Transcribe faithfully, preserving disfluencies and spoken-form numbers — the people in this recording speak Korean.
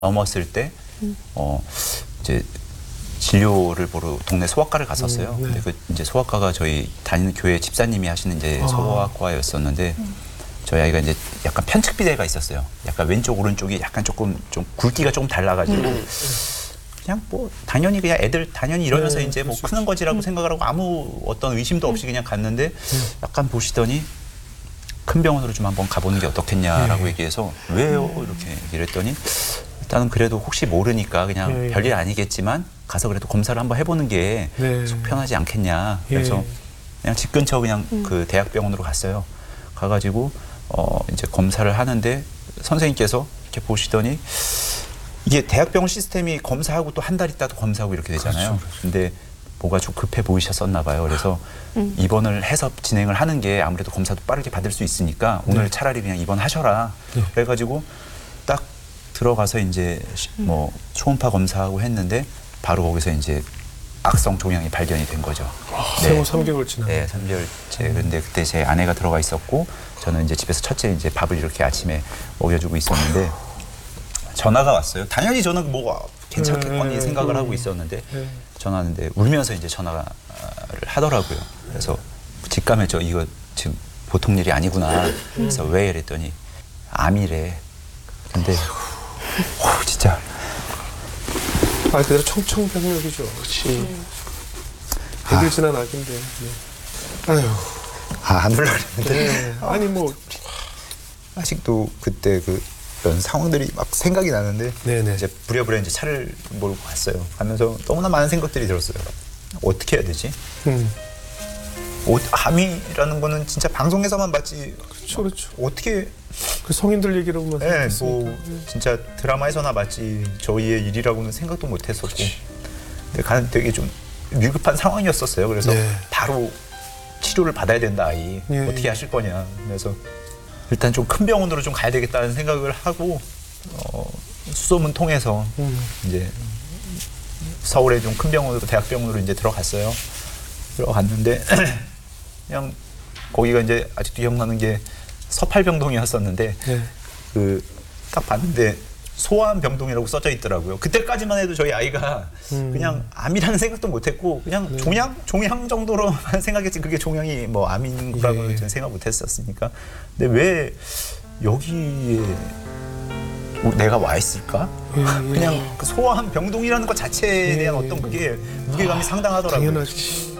넘었을 때 어 이제 진료를 보러 동네 소아과를 갔었어요. 음, 네. 근데 그 이제 소아과가 저희 다니는 교회 집사님이 하시는 이제 아. 소아과였었는데 음. 저희 아이가 이제 약간 편측 비대가 있었어요. 약간 왼쪽 오른쪽이 약간 조금 좀 굵기가 조금 달라가지고 음. 그냥 뭐 당연히 그냥 애들 당연히 이러면서 네, 이제 뭐 그렇죠. 크는 거지라고 음. 생각을 하고 아무 어떤 의심도 없이 그냥 갔는데 음. 약간 보시더니 큰 병원으로 좀 한번 가보는 게 어떻겠냐라고 네. 얘기해서 왜요? 이렇게 얘기를 했더니 일단은 그래도 혹시 모르니까 그냥 예, 예. 별일 아니겠지만 가서 그래도 검사를 한번 해보는 게 네. 속 편하지 않겠냐. 그래서 예. 그냥 집 근처 그냥 음. 그 대학병원으로 갔어요. 가가지고 어 이제 검사를 하는데 선생님께서 이렇게 보시더니 이게 대학병원 시스템이 검사하고 또 한 달 있다 또 검사하고 이렇게 되잖아요. 그렇죠, 그렇죠. 근데 뭐가 좀 급해 보이셨었나 봐요. 그래서 음. 입원을 해서 진행을 하는 게 아무래도 검사도 빠르게 받을 수 있으니까 오늘 네. 차라리 그냥 입원하셔라. 네. 그래가지고 딱 들어가서 이제 뭐 초음파 검사하고 했는데 바로 거기서 이제 악성 종양이 발견이 된 거죠. 아, 생후 삼 개월 지나. 네, 삼 개월째. 근데 그때 제 아내가 들어가 있었고 저는 이제 집에서 첫째 이제 밥을 이렇게 아침에 먹여주고 있었는데 전화가 왔어요. 당연히 저는 뭐 괜찮겠거니 네, 생각을 네. 하고 있었는데 네. 전화하는데 울면서 이제 전화를 하더라고요. 그래서 직감했죠. 이거 지금 보통 일이 아니구나. 그래서 왜 이랬더니 암이래. 근데 오, 진짜 말 그대로 청청병력이죠. 그렇지. 애들 지난 아기인데. 네. 아유. 아, 안 울려고 했는데 네. 아니 뭐. 아직도 그때 그 그런 상황들이 막 생각이 나는데 네네. 이제 부랴부랴 이제 차를 몰고 갔어요. 가면서 너무나 많은 생각들이 들었어요. 어떻게 해야 되지? 음. 어, 암이라는 거는 진짜 방송에서만 봤지. 그렇죠, 그렇죠. 어떻게? 그 성인들 얘기로만 네, 생각했으니까. 뭐 진짜 드라마에서나 봤지. 저희의 일이라고는 생각도 못했었고. 근데 가는 되게 좀 위급한 상황이었었어요. 그래서 네. 바로 치료를 받아야 된다 아이. 예, 어떻게 예. 하실 거냐. 그래서 일단 좀 큰 병원으로 좀 가야 되겠다는 생각을 하고 어, 수소문 통해서 음. 이제 서울에 좀 큰 병원으로 대학병원으로 이제 들어갔어요. 들어갔는데 그냥 거기가 이제 아직도 기억나는 게 서팔병동이었었는데 네. 그 딱 봤는데 소아암병동이라고 써져 있더라고요. 그때까지만 해도 저희 아이가 음. 그냥 암이라는 생각도 못했고 그냥 네. 종양 종양 정도로만 생각했지 그게 종양이 뭐 암인 거라고 예. 저는 생각 못했었으니까. 근데 왜 여기에 내가 와 있을까? 예, 예. 그냥 그 소아암 병동이라는 것 자체에 대한 예, 어떤 예. 그게 무게감이 상당하더라고요. 당연하지.